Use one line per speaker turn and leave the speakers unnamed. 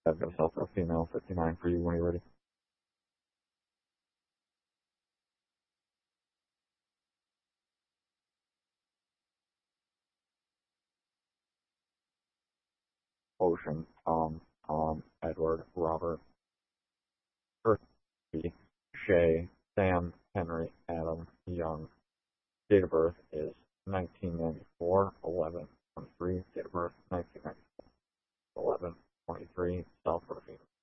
I've got myself a female 59 for you when you're ready. Ocean, Tom, Edward, Robert, Earthy, Shay, Sam, Henry, Adam, Young. Date of birth is 1994, 11, 23. Date of birth, 1994, 11, 23. South Virginia.